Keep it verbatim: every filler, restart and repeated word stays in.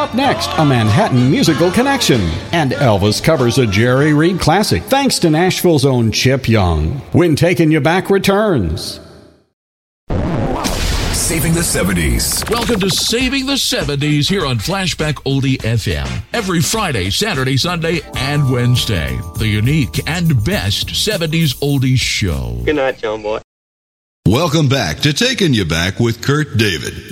Up next, a Manhattan musical connection. And Elvis covers a Jerry Reed classic, thanks to Nashville's own Chip Young. When Taking You Back returns. Saving the seventies. Welcome to Saving the seventies here on Flashback Oldie F M. Every Friday, Saturday, Sunday, and Wednesday. The unique and best seventies oldies show. Good night, John Boy. Welcome back to Taking You Back with Kurt David.